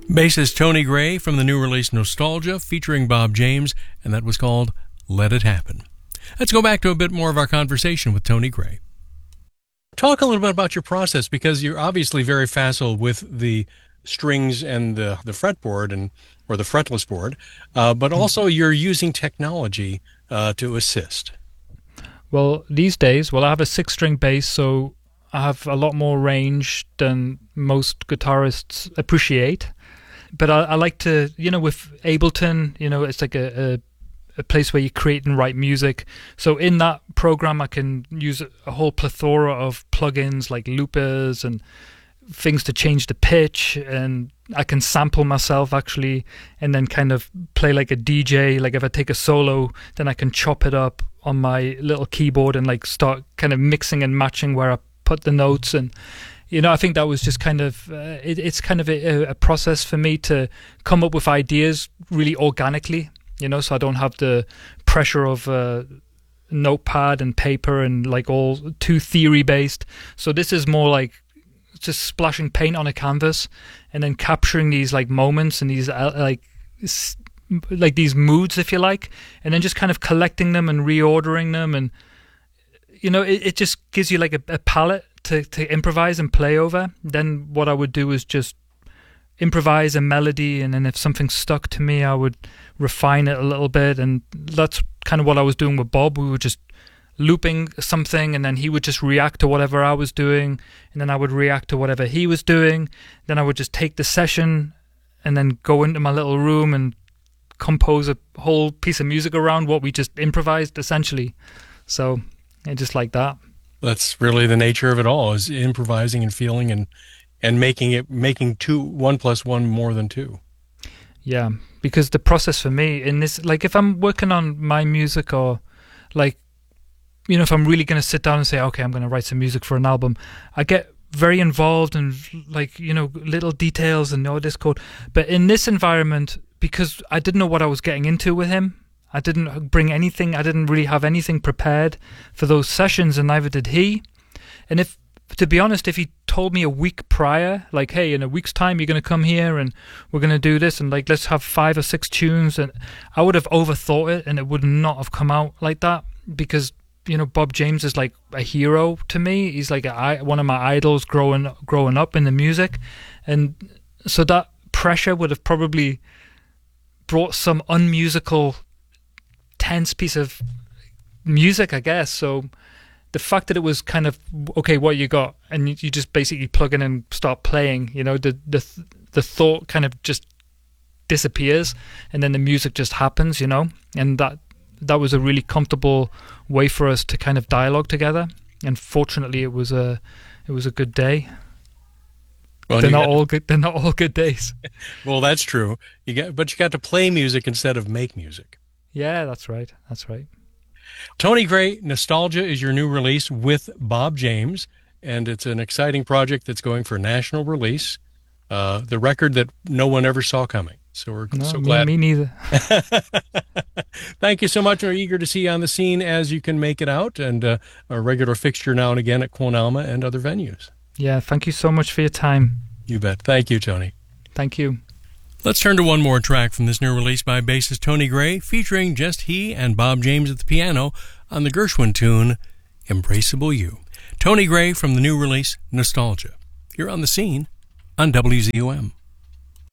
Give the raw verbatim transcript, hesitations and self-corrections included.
Bassist Tony Gray from the new release Nostalgia, featuring Bob James, and that was called Let It Happen. Let's go back to a bit more of our conversation with Tony Gray. Talk a little bit about your process, because you're obviously very facile with the strings and the, the fretboard and or the fretless board, uh, but also you're using technology uh, to assist. Well, these days, well, I have a six-string bass, so I have a lot more range than most guitarists appreciate. But I, I like to, you know, with Ableton, you know, it's like a, a a place where you create and write music. So in that program, I can use a whole plethora of plugins like loopers and things to change the pitch, and I can sample myself actually, and then kind of play like a D J. Like if I take a solo, then I can chop it up on my little keyboard and like start kind of mixing and matching where I put the notes. And you know, I think that was just kind of uh, it, it's kind of a, a process for me to come up with ideas really organically, you know, so I don't have the pressure of uh, notepad and paper and like all too theory based. So this is more like just splashing paint on a canvas and then capturing these like moments and these uh, like s- like these moods, if you like, and then just kind of collecting them and reordering them. And you know, it, it just gives you like a, a palette to, to improvise and play over. Then what I would do is just improvise a melody, and then if something stuck to me, I would refine it a little bit. And that's kind of what I was doing with Bob. We were just looping something, and then he would just react to whatever I was doing, and then I would react to whatever he was doing. Then I would just take the session and then go into my little room and compose a whole piece of music around what we just improvised, essentially. So yeah, just like that. That's really the nature of it all, is improvising and feeling and and making it making two one plus one more than two. Yeah, because the process for me in this, like if I'm working on my music, or like, you know, if I'm really going to sit down and say, okay, I'm going to write some music for an album, I get very involved in like, you know, little details and all this code. But in this environment, because I didn't know what I was getting into with him, I didn't bring anything, I didn't really have anything prepared for those sessions, and neither did he. And if, to be honest, if he told me a week prior, like, hey, in a week's time you're going to come here and we're going to do this, and like, let's have five or six tunes, and I would have overthought it, and it would not have come out like that. Because, you know, Bob James is like a hero to me. He's like a, one of my idols growing growing up in the music, and so that pressure would have probably brought some unmusical, tense piece of music, I guess. So the fact that it was kind of, okay, what you got, and you, you just basically plug in and start playing, you know, the the the thought kind of just disappears, and then the music just happens, you know, and that that was a really comfortable way for us to kind of dialogue together. And fortunately, it was a it was a good day. Well, they're not all good. They're not all good days. Well, that's true. You got, but you got to play music instead of make music. Yeah, that's right. That's right. Tony Gray, Nostalgia is your new release with Bob James, and it's an exciting project that's going for national release. Uh, the record that no one ever saw coming. So we're no, so me, glad. Me neither. Thank you so much. We're eager to see you on the scene as you can make it out, and uh, a regular fixture now and again at Quon Alma and other venues. Yeah, thank you so much for your time. You bet. Thank you, Tony. Thank you. Let's turn to one more track from this new release by bassist Tony Gray, featuring just he and Bob James at the piano on the Gershwin tune, Embraceable You. Tony Gray from the new release, Nostalgia. You're on the scene on W Z O M.